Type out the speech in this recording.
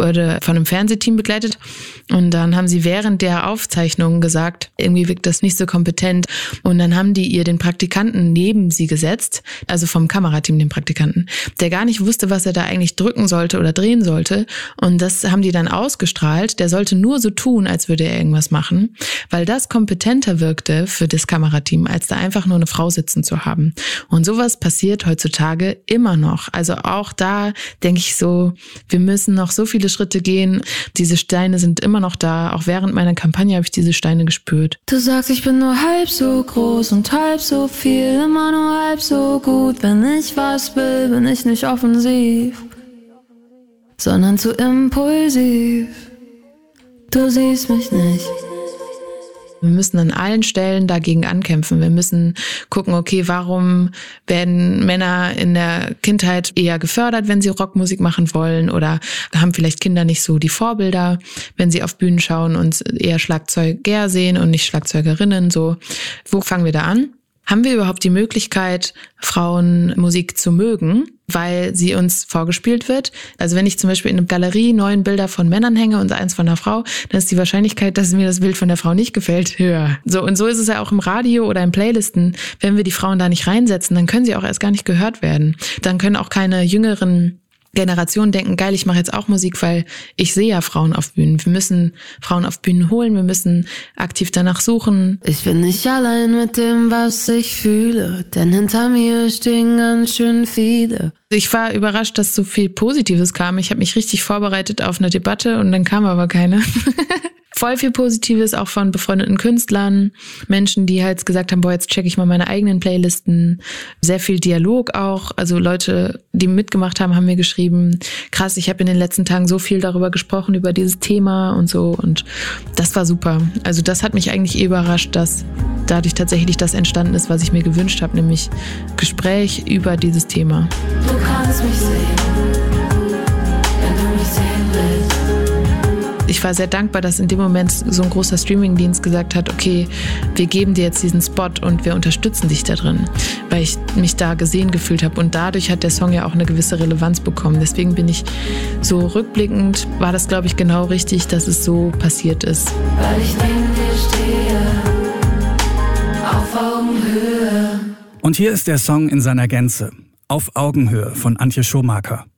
wurde von einem Fernsehteam begleitet und dann haben sie während der Aufzeichnung gesagt, irgendwie wirkt das nicht so kompetent und dann haben die ihr den Praktikanten neben sie gesetzt, also vom Kamerateam den Praktikanten, der gar nicht wusste, was er da eigentlich drücken sollte oder drehen sollte und das haben die dann ausgestrahlt, der sollte nur so tun, als würde er irgendwas machen, weil das kompetenter wirkte für das Kamerateam, als da einfach nur eine Frau sitzen zu haben. Und sowas passiert heutzutage immer noch. Also auch da denke ich so, wir müssen noch so viele Schritte gehen. Diese Steine sind immer noch da. Auch während meiner Kampagne habe ich diese Steine gespürt. Du sagst, ich bin nur halb so groß und halb so viel, immer nur halb so gut. Wenn ich was will, bin ich nicht offensiv, sondern zu impulsiv. Du siehst mich nicht. Wir müssen an allen Stellen dagegen ankämpfen. Wir müssen gucken, okay, warum werden Männer in der Kindheit eher gefördert, wenn sie Rockmusik machen wollen oder haben vielleicht Kinder nicht so die Vorbilder, wenn sie auf Bühnen schauen und eher Schlagzeuger sehen und nicht Schlagzeugerinnen. So, wo fangen wir da an? Haben wir überhaupt die Möglichkeit, Frauenmusik zu mögen, weil sie uns vorgespielt wird? Also wenn ich zum Beispiel in einer Galerie 9 Bilder von Männern hänge und eins von einer Frau, dann ist die Wahrscheinlichkeit, dass mir das Bild von der Frau nicht gefällt, höher. So, und so ist es ja auch im Radio oder in Playlisten. Wenn wir die Frauen da nicht reinsetzen, dann können sie auch erst gar nicht gehört werden. Dann können auch keine jüngeren Generationen denken, geil, ich mache jetzt auch Musik, weil ich sehe ja Frauen auf Bühnen. Wir müssen Frauen auf Bühnen holen, wir müssen aktiv danach suchen. Ich bin nicht allein mit dem, was ich fühle, denn hinter mir stehen ganz schön viele. Ich war überrascht, dass so viel Positives kam. Ich habe mich richtig vorbereitet auf eine Debatte und dann kam aber keine. Voll viel Positives, auch von befreundeten Künstlern, Menschen, die halt gesagt haben, boah, jetzt checke ich mal meine eigenen Playlisten. Sehr viel Dialog auch, also Leute, die mitgemacht haben, haben mir geschrieben, krass, ich habe in den letzten Tagen so viel darüber gesprochen, über dieses Thema und so und das war super. Also das hat mich eigentlich überrascht, dass dadurch tatsächlich das entstanden ist, was ich mir gewünscht habe, nämlich Gespräch über dieses Thema. Du kannst mich sehen, wenn du mich sehen willst. Ich war sehr dankbar, dass in dem Moment so ein großer Streamingdienst gesagt hat, okay, wir geben dir jetzt diesen Spot und wir unterstützen dich da drin, weil ich mich da gesehen gefühlt habe und dadurch hat der Song ja auch eine gewisse Relevanz bekommen. Deswegen bin ich so rückblickend, war das glaube ich genau richtig, dass es so passiert ist. Weil ich neben dir stehe, auf Augenhöhe. Und hier ist der Song in seiner Gänze, Auf Augenhöhe von Antje Schumacher.